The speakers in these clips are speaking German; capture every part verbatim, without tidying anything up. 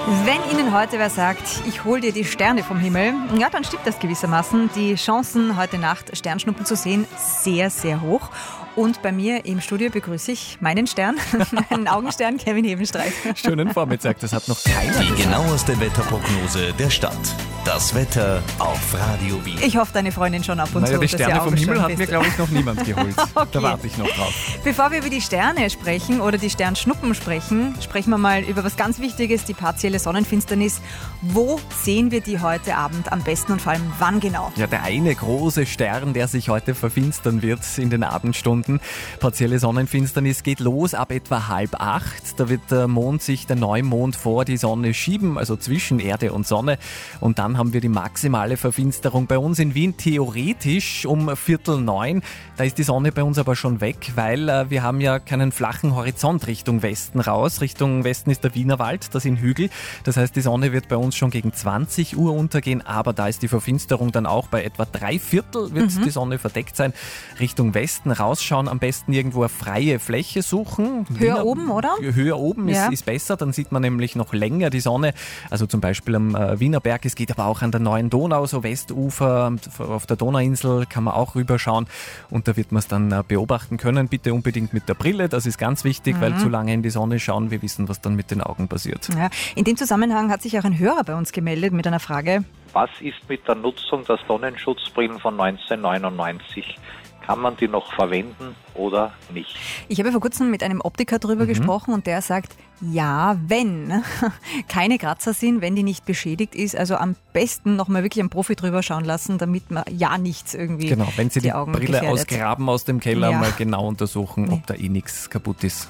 Wenn Ihnen heute wer sagt, ich hol dir die Sterne vom Himmel, ja, dann stimmt das gewissermaßen. Die Chancen, heute Nacht Sternschnuppen zu sehen, sehr, sehr hoch. Und bei mir im Studio begrüße ich meinen Stern, meinen Augenstern, Kevin Hebenstreit. Schönen Vormittag, das hat noch keiner Die gesagt. genaueste Wetterprognose der Stadt. Das Wetter auf Radio Wien. Ich hoffe, deine Freundin schon ab und Naja, zu. die dass Sterne ihr vom Himmel hat Augenstern mir, bist. glaube ich, noch niemand geholt. Okay. Da warte ich noch drauf. Bevor wir über die Sterne sprechen oder die Sternschnuppen sprechen, sprechen wir mal über was ganz Wichtiges, die partielle Sonnenfinsternis. Wo sehen wir die heute Abend am besten und vor allem wann genau? Ja, der eine große Stern, der sich heute verfinstern wird in den Abendstunden. Partielle Sonnenfinsternis geht los ab etwa halb acht. Da wird der Mond sich, der Neumond, vor die Sonne schieben, also zwischen Erde und Sonne. Und dann haben wir die maximale Verfinsterung bei uns in Wien theoretisch um Viertel neun. Da ist die Sonne bei uns aber schon weg, weil äh, wir haben ja keinen flachen Horizont Richtung Westen raus. Richtung Westen ist der Wienerwald, das sind Hügel. Das heißt, die Sonne wird bei uns schon gegen zwanzig Uhr untergehen, aber da ist die Verfinsterung dann auch bei etwa drei Viertel wird mhm. die Sonne verdeckt sein. Richtung Westen rausschauen, am besten irgendwo eine freie Fläche suchen. Höher Wiener, oben, oder? Höher oben Ja. ist, ist besser, dann sieht man nämlich noch länger die Sonne. Also zum Beispiel am äh, Wienerberg, es geht aber auch an der Neuen Donau, so Westufer, auf der Donauinsel kann man auch rüberschauen und da wird man es dann äh, beobachten können. Bitte unbedingt mit der Brille, das ist ganz wichtig, mhm. weil zu lange in die Sonne schauen, wir wissen, was dann mit den Augen passiert. Ja, in dem Zusammenhang hat sich auch ein Hörer bei uns gemeldet mit einer Frage. Was ist mit der Nutzung der Sonnenschutzbrillen von neunzehnhundertneunundneunzig? Kann man die noch verwenden oder nicht? Ich habe vor kurzem mit einem Optiker drüber mhm. gesprochen und der sagt, ja, wenn keine Kratzer sind, wenn die nicht beschädigt ist, also am besten nochmal wirklich einen Profi drüber schauen lassen, damit man ja nichts irgendwie Genau, wenn Sie die, die Augen Brille gefährdet. ausgraben aus dem Keller, Ja. mal genau untersuchen, Nee. ob da eh nichts kaputt ist.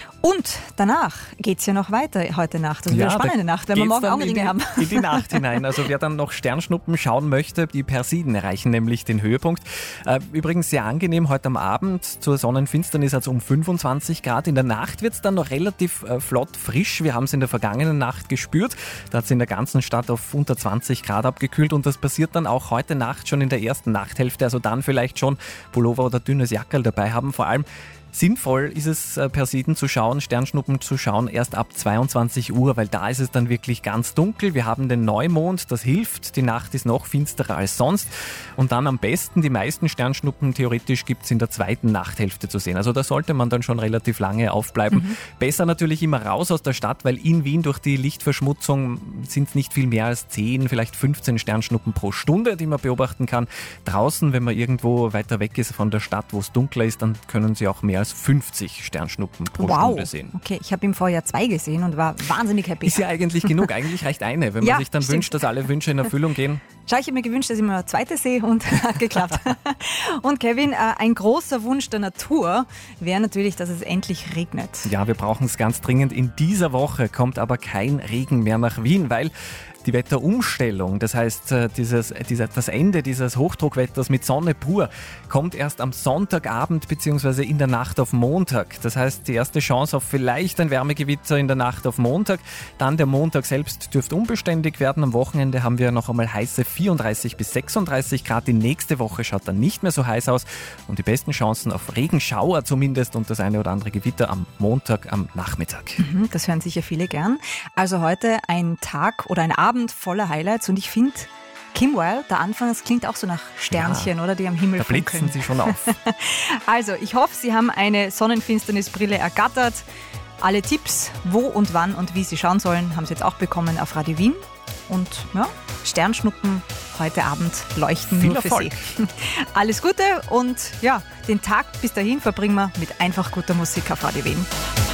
Und danach geht es ja noch weiter heute Nacht. Das ist Ja, eine spannende da Nacht, wenn wir geht's morgen dann in Augenringe die, haben. in die Nacht hinein. Also wer dann noch Sternschnuppen schauen möchte, die Persiden erreichen nämlich den Höhepunkt. Äh, übrigens sehr angenehm, heute am Abend zur Sonnenfinsternis hat es um fünfundzwanzig Grad. In der Nacht wird es dann noch relativ äh, flott frisch. Wir haben es in der vergangenen Nacht gespürt. Da hat es in der ganzen Stadt auf unter zwanzig Grad abgekühlt und das passiert dann auch heute Nacht schon in der ersten Nachthälfte. Also dann vielleicht schon Pullover oder dünnes Jackerl dabei haben. Vor allem sinnvoll ist es, Persiden zu schauen, Sternschnuppen zu schauen, erst ab zweiundzwanzig Uhr, weil da ist es dann wirklich ganz dunkel. Wir haben den Neumond, das hilft. Die Nacht ist noch finsterer als sonst. Und dann am besten, die meisten Sternschnuppen theoretisch gibt es in der zweiten Nachthälfte zu sehen. Also da sollte man dann schon relativ lange aufbleiben. Mhm. Besser natürlich immer raus aus der Stadt, weil in Wien durch die Lichtverschmutzung sind es nicht viel mehr als zehn, vielleicht fünfzehn Sternschnuppen pro Stunde, die man beobachten kann. Draußen, wenn man irgendwo weiter weg ist von der Stadt, wo es dunkler ist, dann können Sie auch mehr als fünfzig Sternschnuppen pro Wow. Stunde sehen. Okay, ich habe im Vorjahr zwei gesehen und war wahnsinnig happy. Ist ja eigentlich genug, eigentlich reicht eine, wenn man Ja, sich dann stimmt. wünscht, dass alle Wünsche in Erfüllung gehen. Schau, ich habe mir gewünscht, dass ich mal eine zweite sehe und hat geklappt. Und Kevin, äh, ein großer Wunsch der Natur wäre natürlich, dass es endlich regnet. Ja, wir brauchen es ganz dringend. In dieser Woche kommt aber kein Regen mehr nach Wien, weil die Wetterumstellung, das heißt dieses, dieser, das Ende dieses Hochdruckwetters mit Sonne pur, kommt erst am Sonntagabend bzw. in der Nacht auf Montag. Das heißt, die erste Chance auf vielleicht ein Wärmegewitter in der Nacht auf Montag. Dann der Montag selbst dürfte unbeständig werden. Am Wochenende haben wir noch einmal heiße vierunddreißig bis sechsunddreißig Grad. Die nächste Woche schaut dann nicht mehr so heiß aus. Und die besten Chancen auf Regenschauer zumindest und das eine oder andere Gewitter am Montag am Nachmittag. Mhm, das hören sicher viele gern. Also heute ein Tag oder ein Abend voller Highlights und ich finde, Kim Wilde, der Anfang, das klingt auch so nach Sternchen, ja, oder, die am Himmel da funkeln. blitzen sie schon auf. Also, ich hoffe, Sie haben eine Sonnenfinsternisbrille ergattert. Alle Tipps, wo und wann und wie Sie schauen sollen, haben Sie jetzt auch bekommen auf Radio Wien. Und ja, Sternschnuppen heute Abend leuchten Viel nur für Erfolg. Sie. Alles Gute und ja, den Tag bis dahin verbringen wir mit einfach guter Musik auf Radio Wien.